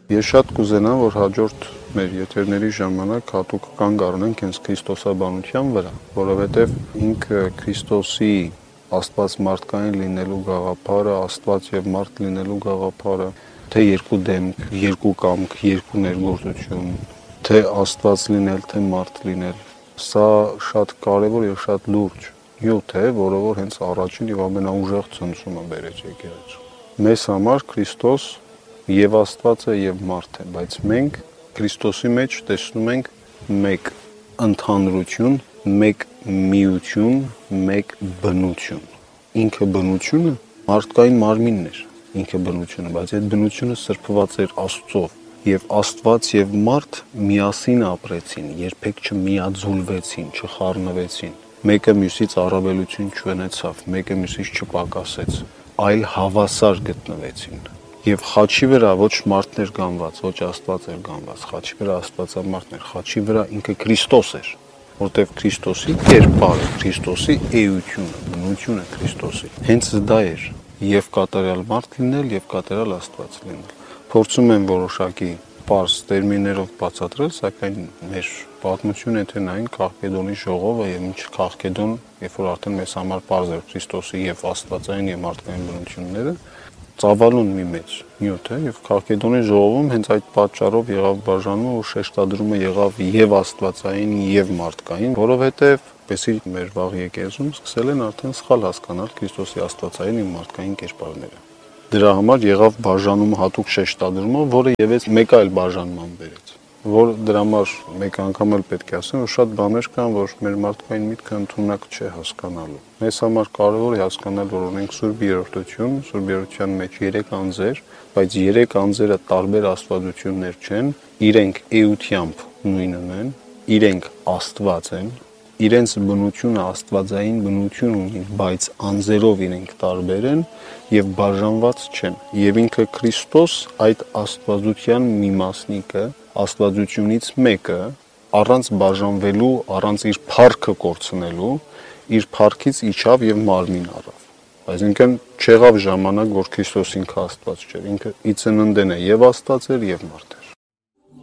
Ես շատ կուզենամ, որ հաջորդ մեր եթերների ժամանակ հատուկ կանգ առնենք հենց քրիստոսաբանության վրա, որովհետև ինքը Քրիստոսի Աստված մարդկային լինելու գաղափարը, Աստված եւ մարդ լինելու գաղափարը, թե երկու դեմք, երկու կամք, երկու ներգործություն, թե Աստված լինել, թե մարդ լինել, սա շատ կարևոր եւ շատ լուրջ նյութ է, որը որ հենց առաջին եւ ամենաուժեղ ցնցումը բերեց եկեղեցու։ Մեզ համար Քրիստոս եւ Աստված է եւ մարդ է, բայց մենք Քրիստոսի մեջ տեսնում ենք մեկ ընդհանրություն, մեկ միություն, մեկ բնություն։ Ինքը բնությունը մարդկային մարմինն էր, ինքը բնությունը, բայց այդ բնությունը սրբված էր Աստծով, եւ Աստված եւ մարդ միասին ապրեցին, երբեք չմիաձուլվեցին, չխառնվեցին։ Մեկը մյուսից առավելություն չունեցավ, մեկը մյուսից չպակասեց, այլ հավասար գտնվեցին։ Եվ խաչի վրա ոչ մարդն էր գանված, ոչ Աստված էր գանված, խաչի վրա Աստվածամարդն էր, խաչի վրա ինքը Քրիստոս էր, որտեղ Քրիստոսի կերպարը, Քրիստոսի էությունը, բնությունը Քրիստոսի։ Հենց դա էր եւ կատարյալ մարդ լինել եւ կատարյալ Աստված լինել։ Փորձում եմ որոշակի պարզ տերմիններով բացատրել, սակայն մեր պատմությունը եթե նայենք Քաղկեդոնի ժողովը եւ ինչ Քաղկեդոն, երբ որ արդեն մեզ համար պարզ էր Քրիստոսի եւ Աստվածային եւ մարդկային բնությունները, ծավալուն մի մեծ նյութ է եւ Քաղկեդոնի ժողովում հենց այդ պատճառով եղավ բաժանումը, որ շեշտադրումը եղավ եւ Աստվածային եւ մարդկային, որովհետեւ եսի մեր վաղ եկեղեցում սկսել են արդեն սխալ հասկանալ Քրիստոսի Աստվածային եւ մարդկային կերպարները։ Դրա համար եղավ բաժանումը հատուկ շեշտադրումը, որը եւս մեկ այլ բաժանման բերեց, որ դրա համար մեկ անգամ էլ պետք է ասեմ, որ շատ բաներ կան, որ մեր մարդկային միտքը ընդունակ չէ հասկանալու։ Մեզ համար կարևոր է հասկանալ, որ ունենք Սուրբ Երրորդություն, Սուրբ Երրորդության մեջ 3 անձեր, բայց 3 անձերը տարբեր աստվածություններ չեն, իրենք էությամբ նույնն են, իրենք Աստված են, իրենց բնությունը աստվածային բնություն ունի, բայց անձերով իրենք տարբեր են եւ բաժանված չեն։ Եվ ինքը Քրիստոս այդ աստվածության մի մասնիկը, աստվածությունից մեկը, առանց բաժանվելու, առանց իր փառքը կորցնելու, իր փառքից իջավ եւ մարմին առավ։ Այսինքն չեղավ ժամանակ, որ Քրիստոս ինքը Աստված չէր, ինքը ի ծննդեն է եւ Աստված էր եւ մարդ էր։